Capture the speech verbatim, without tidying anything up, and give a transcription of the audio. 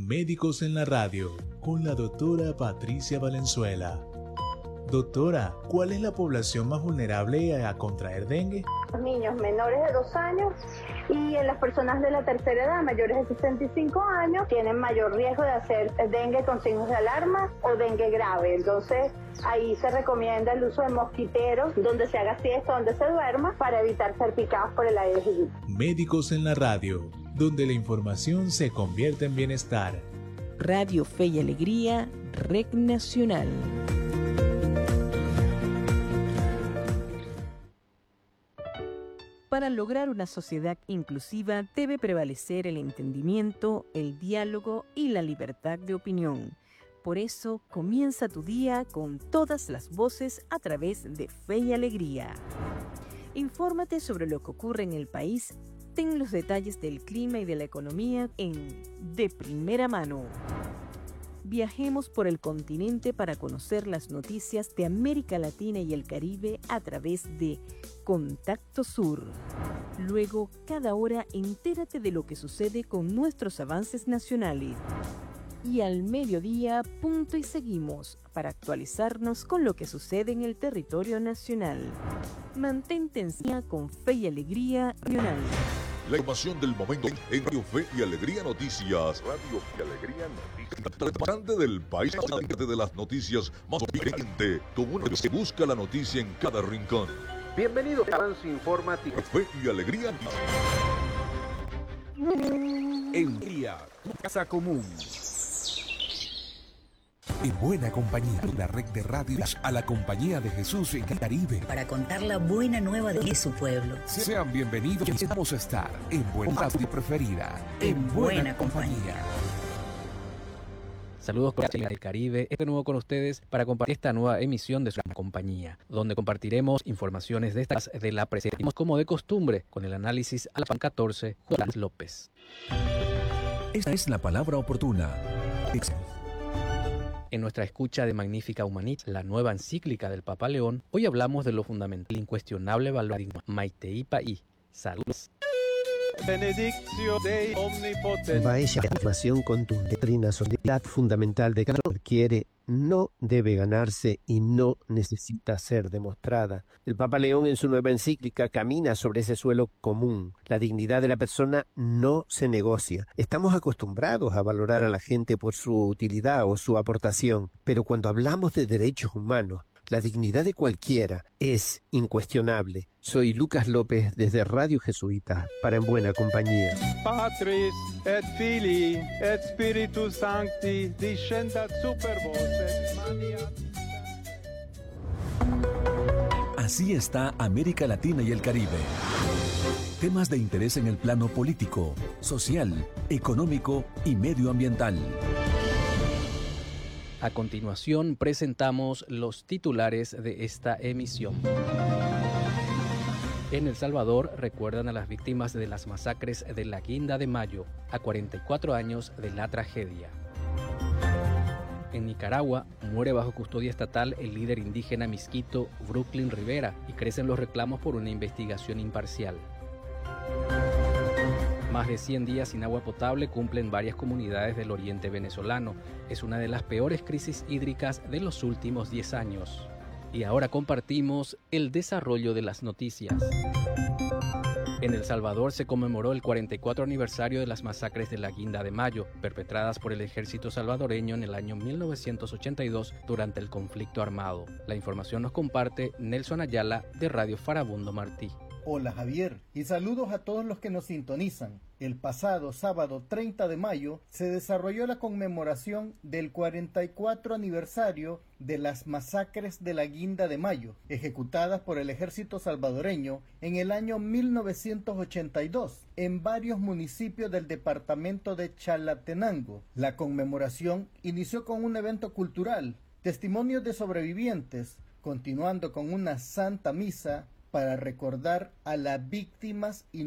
Médicos en la Radio, con la doctora Patricia Valenzuela. Doctora, ¿cuál es la población más vulnerable a contraer dengue? Los niños menores de dos años y en las personas de la tercera edad, mayores de sesenta y cinco años, tienen mayor riesgo de hacer dengue con signos de alarma o dengue grave. Entonces, ahí se recomienda el uso de mosquiteros, donde se haga siesta, donde se duerma, para evitar ser picados por el Aedes aegypti. Médicos en la Radio, donde la información se convierte en bienestar. Radio Fe y Alegría, Red Nacional. Para lograr una sociedad inclusiva debe prevalecer el entendimiento, el diálogo y la libertad de opinión. Por eso, comienza tu día con todas las voces a través de Fe y Alegría. Infórmate sobre lo que ocurre en el país. Ten los detalles del clima y de la economía en De Primera Mano. Viajemos por el continente para conocer las noticias de América Latina y el Caribe a través de Contacto Sur. Luego, cada hora, entérate de lo que sucede con nuestros avances nacionales. Y al mediodía, punto y seguimos para actualizarnos con lo que sucede en el territorio nacional. Mantente en sintonía con Fe y Alegría Nacional. La información del momento en Radio Fe y Alegría Noticias. Radio Fe y Alegría Noticias. Representante del país, de las noticias más urgente, como uno que se busca la noticia en cada rincón. Bienvenido a Avance Informativo. Fe y Alegría. En día, Casa Común. En buena compañía, la red de radios a la compañía de Jesús en el Caribe. Para contar la buena nueva de su pueblo. Sean bienvenidos y vamos a estar en buena radio preferida. En, en buena, buena compañía. compañía. Saludos con el Caribe, este nuevo con ustedes para compartir esta nueva emisión de su compañía, donde compartiremos informaciones de estas de la presentamos como de costumbre con el análisis a la P A N catorce, Juan López. Esta es la palabra oportuna. En nuestra escucha de Magnífica Humanidad, la nueva encíclica del Papa León, hoy hablamos de lo fundamental, incuestionable valor de Maitei Pai. Saludos. Benedictio Dei Omnipotens. Vaya afirmación contundente, doctrina sociedad fundamental de cada uno quiere, no debe ganarse y no necesita ser demostrada. El Papa León en su nueva encíclica camina sobre ese suelo común. La dignidad de la persona no se negocia. Estamos acostumbrados a valorar a la gente por su utilidad o su aportación, pero cuando hablamos de derechos humanos, la dignidad de cualquiera es incuestionable. Soy Lucas López desde Radio Jesuita para En Buena Compañía. Patris et Filii et Spiritus Sancti descendat super vos et maniat. Así está América Latina y el Caribe. Temas de interés en el plano político, social, económico y medioambiental. A continuación presentamos los titulares de esta emisión. En El Salvador recuerdan a las víctimas de las masacres de la Guinda de Mayo, a cuarenta y cuatro años de la tragedia. En Nicaragua muere bajo custodia estatal el líder indígena misquito Brooklyn Rivera y crecen los reclamos por una investigación imparcial. Más de cien días sin agua potable cumplen varias comunidades del oriente venezolano. Es una de las peores crisis hídricas de los últimos diez años. Y ahora compartimos el desarrollo de las noticias. En El Salvador se conmemoró el cuarenta y cuatro aniversario de las masacres de la Guinda de Mayo, perpetradas por el ejército salvadoreño en el año mil novecientos ochenta y dos durante el conflicto armado. La información nos comparte Nelson Ayala de Radio Farabundo Martí. Hola Javier, y saludos a todos los que nos sintonizan. El pasado sábado treinta de mayo se desarrolló la conmemoración del cuarenta y cuatro aniversario de las masacres de la Guinda de Mayo, ejecutadas por el ejército salvadoreño en el año mil novecientos ochenta y dos en varios municipios del departamento de Chalatenango. La conmemoración inició con un evento cultural, testimonios de sobrevivientes, continuando con una santa misa para recordar a las víctimas y